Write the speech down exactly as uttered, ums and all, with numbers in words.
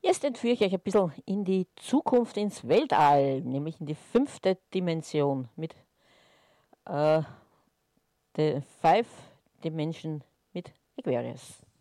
Jetzt entführe ich euch ein bisschen in die Zukunft, ins Weltall, nämlich in die fünfte Dimension mit äh, der Five Dimension mit Aquarius.